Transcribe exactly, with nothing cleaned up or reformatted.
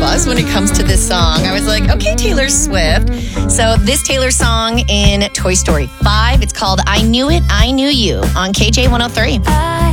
was when it comes to this song. I was like, okay, Taylor Swift. So this Taylor song in Toy Story five, it's called I Knew It, I Knew You on K J one oh three. I